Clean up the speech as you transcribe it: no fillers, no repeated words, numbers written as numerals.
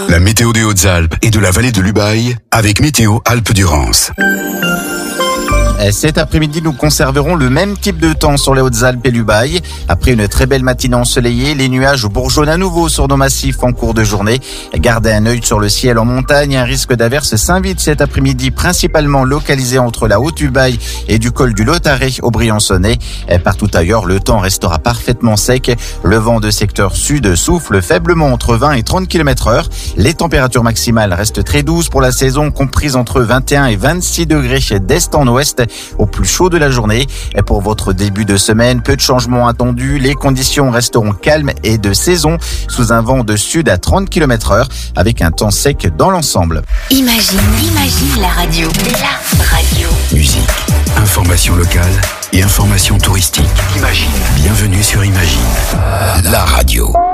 La météo des Hautes-Alpes et de la vallée de l'Ubaye avec Météo Alpes-Durance. Cet après-midi, nous conserverons le même type de temps sur les Hautes-Alpes et l'Ubaye. Après une très belle matinée ensoleillée, les nuages bourgeonnent à nouveau sur nos massifs en cours de journée. Gardez un œil sur le ciel en montagne. Un risque d'averse s'invite cet après-midi, principalement localisé entre la Haute-Ubaye et du col du Lotaré au Briançonnais. Partout ailleurs, le temps restera parfaitement sec. Le vent de secteur sud souffle faiblement entre 20 et 30 km/h. Les températures maximales restent très douces pour la saison, comprises entre 21 et 26 degrés d'est en ouest, au plus chaud de la journée. Et pour votre début de semaine, peu de changements attendus. Les conditions resteront calmes et de saison, sous un vent de sud à 30 km/h, avec un temps sec dans l'ensemble. Imagine la radio. La radio. Musique, information locale et information touristique. Imagine. Bienvenue sur Imagine, la radio.